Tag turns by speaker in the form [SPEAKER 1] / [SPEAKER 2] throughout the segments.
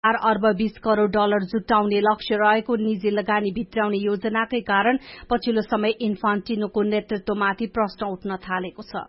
[SPEAKER 1] 4 अर्ब 20 करोड़ डलर जुटाउने लक्ष्य रहेको निजी लगानी भित्राउने योजनाकै कारण पछिल्लो समय इन्फान्टिनोको नेतृत्वमाथि प्रश्न उठ्न थालेको छ।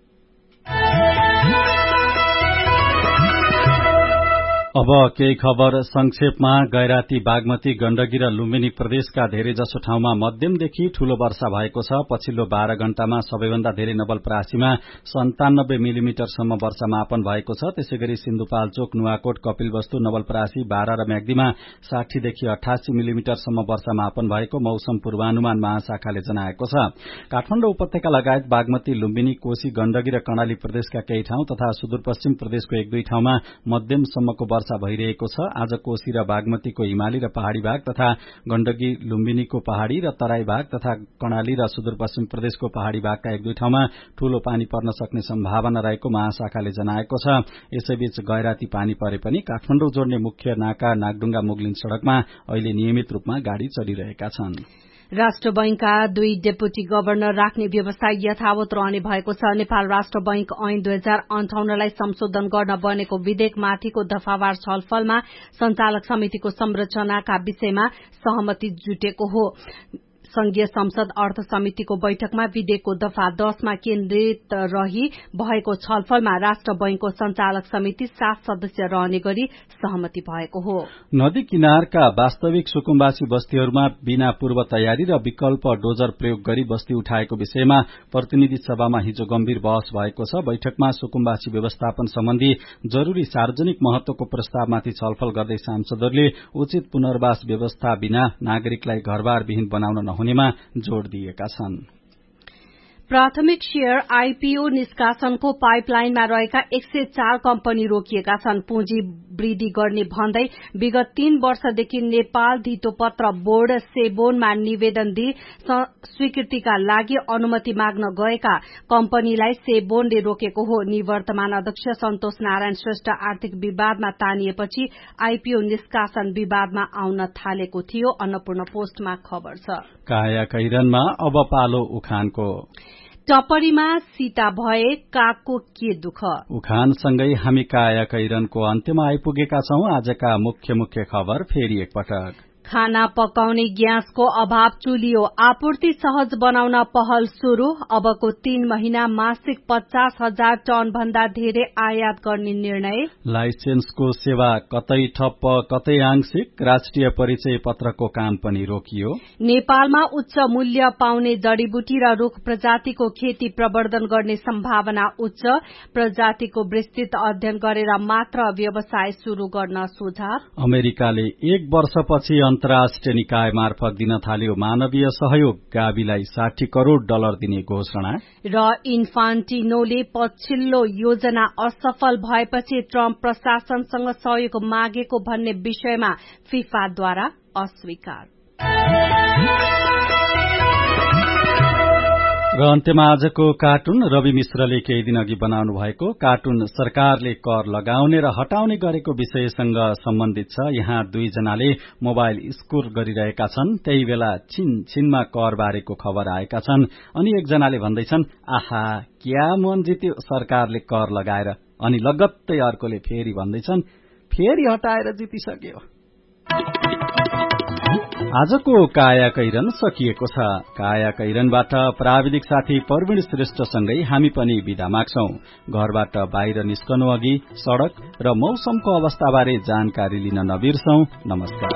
[SPEAKER 2] अब केही खबर संक्षेपमा। गैराती, बागमती, गण्डकी र लुम्बिनी प्रदेशका धेरैजसो ठाउँमा मध्यमदेखि ठूलो वर्षा भएको छ। पछिल्लो 12 घण्टामा सबैभन्दा धेरै नवलपरासीमा 97 मिलिमिटरसम्म वर्षा मापन भएको छ। त्यसैगरी सिन्धुपाल्चोक, नुवाकोट, कपिलवस्तु, नवलपरासी, बारा र म्याग्दीमा 60 देखि 88 मिलिमिटरसम्म वर्षा मापन भएको मौसम पूर्वानुमान महाशाखाले जनाएको छ। काठमाडौँ उपत्यका लगायत बागमती, लुम्बिनी, कोशी, गण्डकी र कर्णाली प्रदेशका केही ठाउँ तथा सुदूरपश्चिम प्रदेशको 1-2 ठाउँमा मध्यमसम्मको वर्षा भइरहेको छ। आज कोशी र बागमतीको हिमाली र पहाड़ी भाग तथा गण्डकी, लुम्बिनीको पहाड़ी र तराई भाग तथा कर्णाली र सुदूरपश्चिम प्रदेशको पहाड़ी भागका 1-2 ठाउँमा ठूलो पानी पर्न सक्ने सम्भावना रहेको महाशाखाले जनाएको छ। यसैबीच गैराती पानी परे पनि काठमाडौँ जोड्ने मुख्य नाका नागडुङ्गा मुगलिन सड़कमा अहिले नियमित रूपमा गाड़ी चलिरहेका छन्।
[SPEAKER 1] राष्ट्र बैंकका 2 डेपुटी गभर्नर राख्ने व्यवस्था यथावत रहने भएको छ। नेपाल राष्ट्र बैंक ऐन 2058 लाई संशोधन गर्न बनेको विधेयकमाथिको दफावार छलफलमा संचालक समितिको संरचनाका विषयमा सहमति जुटेको हो। संघीय संसद अर्थ समितिको बैठकमा विधेयकको दफा 10 मा केन्द्रित रही भएको छलफलमा राष्ट्र बैंकको संचालक समिति 7 सदस्य रहने गरी सहमति भएको हो।
[SPEAKER 2] नदी किनारका वास्तविक सुकुम्बासी बस्तीहरूमा बिना पूर्व तयारी र विकल्प डोजर प्रयोग गरी बस्ती उठाएको विषयमा प्रतिनिधि सभामा हिजो गम्भीर बहस भएको छ। बैठकमा सुकुम्बासी व्यवस्थापन सम्बन्धी जरूरी सार्वजनिक महत्वको प्रस्तावमाथि छलफल गर्दै सांसदहरूले उचित पुनर्वास व्यवस्था बिना नागरिकलाई घरबार विहीन बनाउन नहुनेमा जोड़ दिएका छन्।
[SPEAKER 1] प्राथमिक शेयर आईपीओ निष्कासनको पाइपलाइनमा रहेका 104 कम्पनी रोकिएका छन्। पुँजी वृद्धि गर्ने भन्दै विगत 3 वर्षदेखि नेपाल धितोपत्र बोर्ड सेबोनमा निवेदन दिई स्वीकृतिका लागि अनुमति माग्न गएका कम्पनीलाई सेबोनले रोकेको हो। निवर्तमान अध्यक्ष सन्तोष नारायण श्रेष्ठ आर्थिक विवादमा तानिएपछि आईपीओ निष्कासन विवादमा आउन थालेको थियो। अन्नपूर्ण पोस्टमा खबर छ।
[SPEAKER 2] काया कैरनमा अब पालो उखानको।
[SPEAKER 1] टपरीमा सीता भए कागको के दुःख।
[SPEAKER 2] उखानसँगै हामी काया कैरनको अन्त्यमा आइपुगेका छौं। आजका मुख्य खबर फेरि एकपटक। खाना
[SPEAKER 1] पकाउने ग्यासको अभाव चुलियो, आपूर्ति सहज बनाउन पहल शुरू। अबको 3 महिना मासिक 50,000 टन भन्दा धेरै आयात गर्ने निर्णय।
[SPEAKER 2] लाइसेन्सको सेवा कतै ठप्प कतै आंशिक, राष्ट्रिय परिचय पत्रको काम पनि रोकियो।
[SPEAKER 1] नेपालमा उच्च मूल्य पाउने जड़ीबुटी र रूख प्रजातिको खेती प्रवर्धन गर्ने सम्भावना उच्च। प्रजातिको विस्तृत अध्ययन गरेर मात्र व्यवसाय शुरू गर्न सुझाव।
[SPEAKER 2] अमेरिकाले 1 वर्षपछि अन्तर्राष्ट्रिय निकाय मार्फत दिन थाल्यो मानवीय सहयोग। गाविलाई $60 करोड़ दिने घोषणा।
[SPEAKER 1] र इन्फान्टिनोले पछिल्लो योजना असफल भएपछि ट्रम्प प्रशासनसँग सहयोग मागेको भन्ने विषयमा फिफाद्वारा अस्वीकार।
[SPEAKER 2] र अन्त्यमा आजको कार्टुन। रवि मिश्रले केही दिन अघि बनाउनु भएको कार्टुन सरकारले कर लगाउने र हटाउने गरेको विषयसँग सम्बन्धित छ। यहाँ 2 जनाले मोबाइल स्कोर गरिरहेका छन्। त्यही बेला छिनमा कर बारेको खबर आएका छन्। अनि एकजनाले भन्दैछन्, आहा क्या मन जित्यो सरकारले कर लगाएर। अनि लगत्तै अर्कोले फेरि भन्दैछन्, फेरि हटाएर जितिसक्यो। आजको काया कैरन सकिएको छ। काया कैरनबाट प्राविधिक साथी प्रवीण श्रेष्ठसँगै हामी पनि बिदा माग्छौं। घरबाट बाहिर निस्कनु अघि सड़क र मौसमको अवस्थाबारे जानकारी लिन नबिर्सौं। नमस्कार।